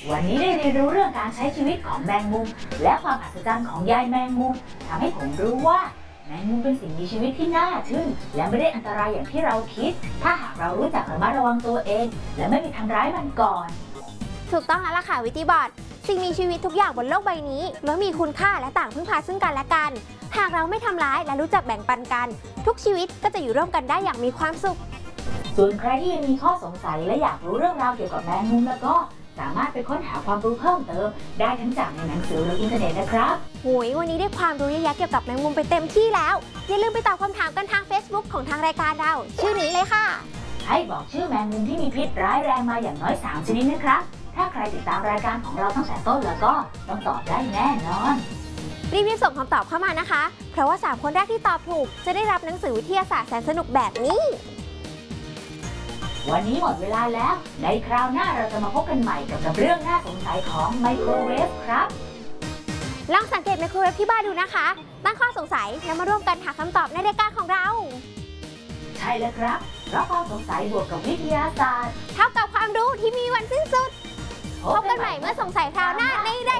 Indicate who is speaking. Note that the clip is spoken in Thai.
Speaker 1: วันนี้ได้เรียนรู้เรื่องการใช้ชีวิตของแมงมุมและความอัศจรรย์ของยายแมงมุมทำให้ผมรู้ว่าแมงมุมเป็นสิ่งมีชีวิตที่น่าทึ่งและไม่ได้อันตรายอย่างที่เราคิดถ้าหากเรารู้จักระมัดระวังตัวเองและไม่ไปทำร้ายมันก่อน
Speaker 2: ถูกต้องแล้วล่ะค่ะวิติบอทสิ่งมีชีวิตทุกอย่างบนโลกใบนี้ล้วนมีคุณค่าและต่างพึ่งพาซึ่งกันและกันหากเราไม่ทำร้ายและรู้จักแบ่งปันกันทุกชีวิตก็จะอยู่ร่วมกันได้อย่างมีความสุข
Speaker 1: ส่วนใครที่ยังมีข้อสงสัยและอยากรู้เรื่องราวเกี่ยวกับแมงมุมแล้วก็สามารถไปค้นหาความรู้เพิ่มเติมได้ทั้งจากในหนังสือหรืออินเทอร์เน็ตนะครับ
Speaker 2: วันนี้ได้ความรู้เยอะแยะเกี่ยวกับแมงมุมไปเต็มที่แล้วอย่าลืมไปตอบคำถามกันทาง Facebook ของทางรายการเราชื่อนี้เลยค่ะ
Speaker 1: ให้บอกชื่อแมงมุมที่มีพิษร้ายแรงมาอย่างน้อย3ชนิดนะครับถ้าใครติดตามรายการของเราตั้งแต่ต้นแล้วก็ต้องตอบได้แน่นอน
Speaker 2: รีบส่งคำตอบเข้ามานะคะเพราะว่า3คนแรกที่ตอบถูกจะได้รับหนังสือวิทยาศาสตร์แสนสนุกแบบนี้
Speaker 1: วันนี้หมดเวลาแล้วในคราวหน้าเราจะมาพบกันใหม่กับเรื่องน่าสงสัยของไมโครเวฟครับ
Speaker 2: ลองสังเกตไมโครเวฟที่บ้านดูนะคะตั้งข้อสงสัยแล้วมาร่วมกันหาคำตอบในรายการของเรา
Speaker 1: ใช่แล้วครับเพราะความสงสัยบวกกับวิทยาศาสตร์
Speaker 2: เท่ากับความรู้ที่มีวันสิ้นสุดพบกันใหม่เมื่อสงสัยคราวหน้าในราย